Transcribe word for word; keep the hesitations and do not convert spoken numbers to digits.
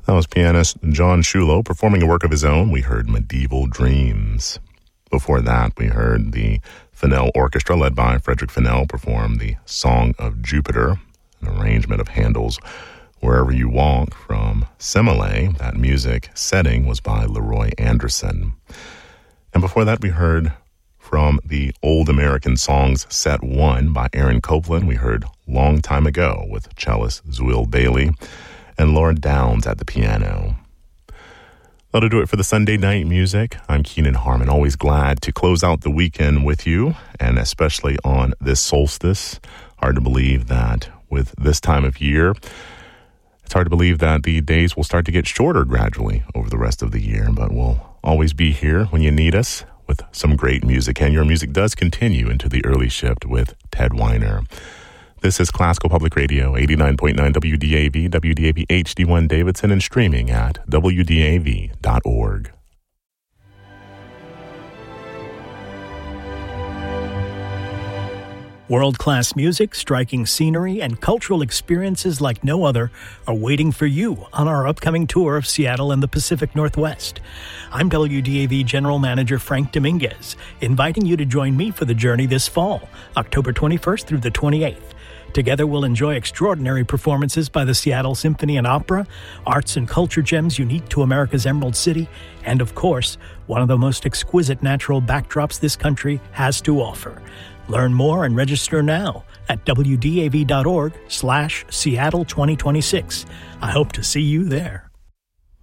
That was pianist John Shulo performing a work of his own. We heard Medieval Dreams. Before that, we heard the Fennell Orchestra, led by Frederick Fennell, perform the Song of Jupiter, an arrangement of Handel's Wherever You Walk from Semele. That music setting was by Leroy Anderson. And before that, we heard from the Old American Songs Set one by Aaron Copland. We heard Long Time Ago with cellist Zuil Bailey and Laura Downs at the piano. That'll do it for the Sunday night music. I'm Keenan Harmon, always glad to close out the weekend with you, and especially on this solstice. Hard to believe that with this time of year, it's hard to believe that the days will start to get shorter gradually over the rest of the year, but we'll always be here when you need us with some great music, and your music does continue into the early shift with Ted Weiner. This is Classical Public Radio, eighty-nine point nine W D A V, W D A V H D one Davidson, and streaming at W D A V dot org. World-class music, striking scenery, and cultural experiences like no other are waiting for you on our upcoming tour of Seattle and the Pacific Northwest. I'm W D A V General Manager Frank Dominguez, inviting you to join me for the journey this fall, October twenty-first through the twenty-eighth. Together we'll enjoy extraordinary performances by the Seattle Symphony and Opera, arts and culture gems unique to America's Emerald City, and of course, one of the most exquisite natural backdrops this country has to offer. Learn more and register now at W D A V dot org slash Seattle twenty twenty-six. I hope to see you there.